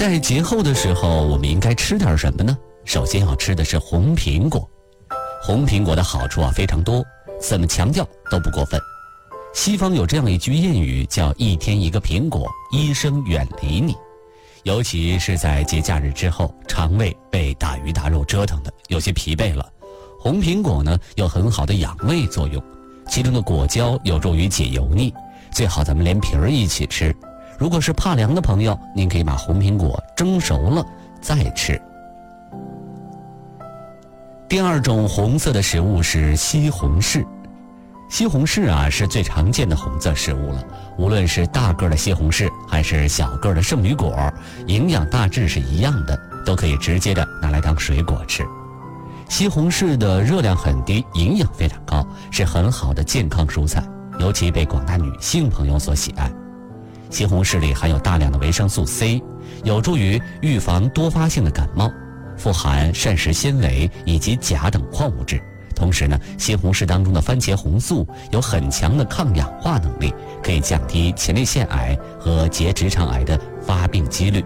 在节后的时候，我们应该吃点什么呢？首先要吃的是红苹果。红苹果的好处非常多，怎么强调都不过分。西方有这样一句谚语，叫一天一个苹果，医生远离你。尤其是在节假日之后，肠胃被大鱼大肉折腾的有些疲惫了，红苹果呢有很好的养胃作用，其中的果胶有助于解油腻，最好咱们连皮儿一起吃。如果是怕凉的朋友，您可以把红苹果蒸熟了再吃。第二种红色的食物是西红柿。西红柿是最常见的红色食物了，无论是大个的西红柿还是小个的圣女果，营养大致是一样的，都可以直接的拿来当水果吃。西红柿的热量很低，营养非常高，是很好的健康蔬菜，尤其被广大女性朋友所喜爱。西红柿里含有大量的维生素 C， 有助于预防多发性的感冒，富含膳食纤维以及钾等矿物质。同时呢，西红柿当中的番茄红素有很强的抗氧化能力，可以降低前列腺癌和结直肠癌的发病几率。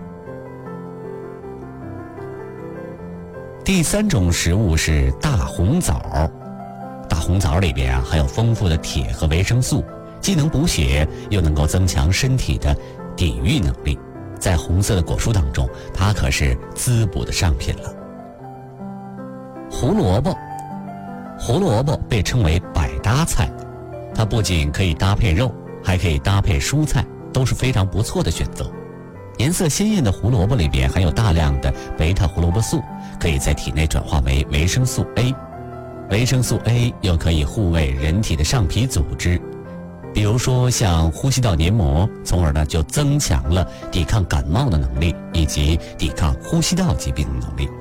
第三种食物是大红枣。大红枣里边含有丰富的铁和维生素，既能补血，又能够增强身体的抵御能力。在红色的果蔬当中，它可是滋补的上品了。胡萝卜。胡萝卜被称为百搭菜，它不仅可以搭配肉，还可以搭配蔬菜，都是非常不错的选择。颜色鲜艳的胡萝卜里边含有大量的贝塔胡萝卜素，可以在体内转化为维生素 A。维生素 A 又可以护卫人体的上皮组织，比如说像呼吸道黏膜，从而呢就增强了抵抗感冒的能力，以及抵抗呼吸道疾病的能力。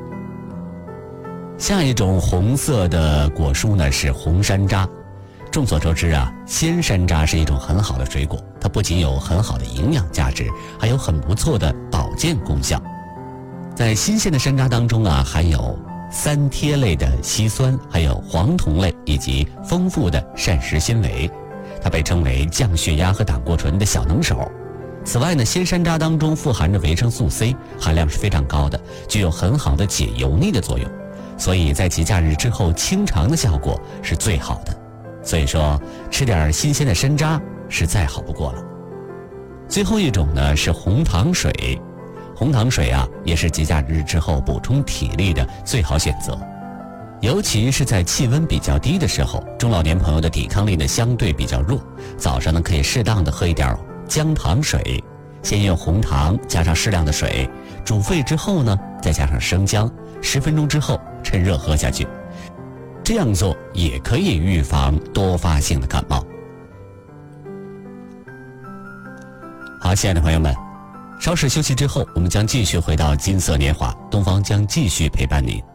下一种红色的果蔬呢是红山楂。众所周知鲜山楂是一种很好的水果，它不仅有很好的营养价值，还有很不错的保健功效。在新鲜的山楂当中含有三萜类的硒酸，还有黄酮类以及丰富的膳食纤维，它被称为降血压和胆固醇的小能手。此外呢，鲜山楂当中富含着维生素 C， 含量是非常高的，具有很好的解油腻的作用。所以在节假日之后清肠的效果是最好的，所以说吃点新鲜的山楂是再好不过了。最后一种呢是红糖水。红糖水也是节假日之后补充体力的最好选择，尤其是在气温比较低的时候，中老年朋友的抵抗力呢相对比较弱，早上呢可以适当的喝一点姜糖水，先用红糖加上适量的水煮沸之后呢，再加上生姜，10分钟之后趁热喝下去。这样做也可以预防多发性的感冒。好，亲爱的朋友们，稍事休息之后，我们将继续回到金色年华，东方将继续陪伴您。